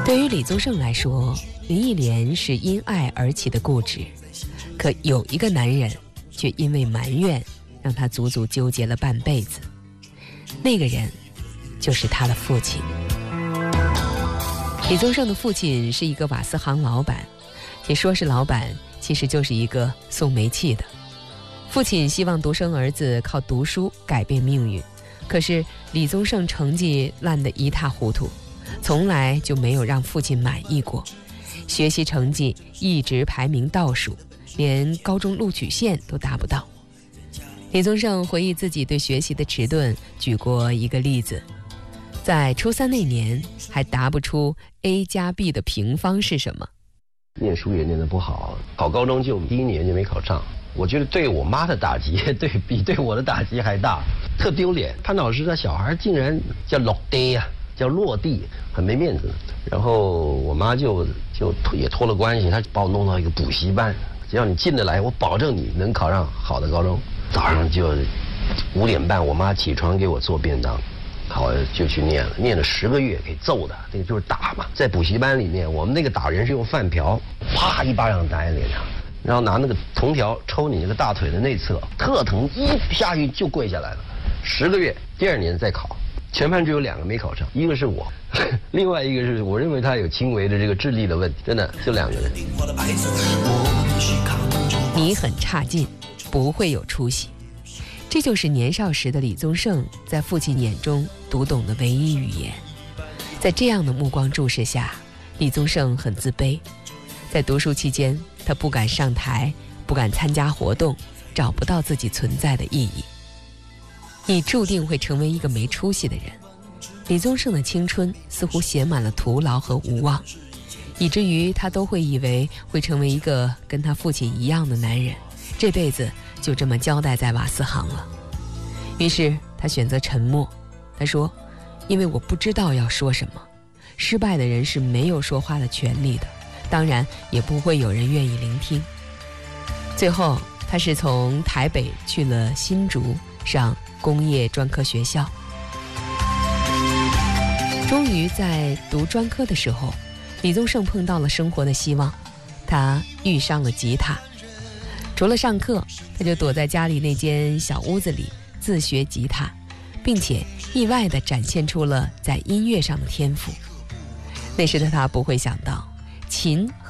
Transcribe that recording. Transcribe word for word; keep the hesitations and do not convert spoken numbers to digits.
对于李宗盛来说，林忆莲是因爱而起的固执，可有一个男人却因为埋怨让他足足纠结了半辈子，那个人就是他的父亲。李宗盛的父亲是一个瓦斯行老板，也说是老板，其实就是一个送煤气的。父亲希望独生儿子靠读书改变命运，可是李宗盛成绩烂得一塌糊涂，从来就没有让父亲满意过，学习成绩一直排名倒数，连高中录取线都达不到。李宗盛回忆自己对学习的迟钝，举过一个例子，在初三那年还答不出 a 加 b 的平方是什么。 念书也念得不好，考高中就第一年就没考上。我觉得对我妈的打击对比对我的打击还大，特丢脸。潘老师的小孩竟然叫落地呀，叫落地，很没面子。然后我妈就就也托了关系，她把我弄到一个补习班，只要你进得来，我保证你能考上好的高中。早上就五点半，我妈起床给我做便当，好就去念了，念了十个月，给揍的，这个就是打嘛。在补习班里面，我们那个打人是用饭瓢，啪一巴掌打在脸上。然后拿那个铜条抽你那个大腿的内侧，特疼，一下去就跪下来了。十个月，第二年再考，全班只有两个没考上，一个是我，另外一个是我认为他有轻微的这个智力的问题，真的就两个人。 你很差劲，不会有出息，这就是年少时的李宗盛在父亲眼中读懂的唯一语言。在这样的目光注视下，李宗盛很自卑。在读书期间，他不敢上台，不敢参加活动，找不到自己存在的意义。你注定会成为一个没出息的人。李宗盛的青春似乎写满了徒劳和无望，以至于他都会以为会成为一个跟他父亲一样的男人，这辈子就这么交代在瓦斯行了。于是他选择沉默。他说，因为我不知道要说什么，失败的人是没有说话的权利的，当然也不会有人愿意聆听。最后他是从台北去了新竹上工业专科学校。终于在读专科的时候，李宗盛碰到了生活的希望，他遇上了吉他。除了上课，他就躲在家里那间小屋子里自学吉他，并且意外地展现出了在音乐上的天赋。那时的他不会想到，琴